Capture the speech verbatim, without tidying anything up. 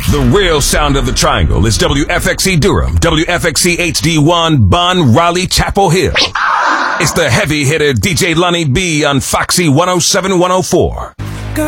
The real sound of the triangle is W F X C Durham, W F X C H D one, Bonn, Raleigh, Chapel Hill. It's the heavy hitter D J Lonnie B on Foxy one oh seven one oh four.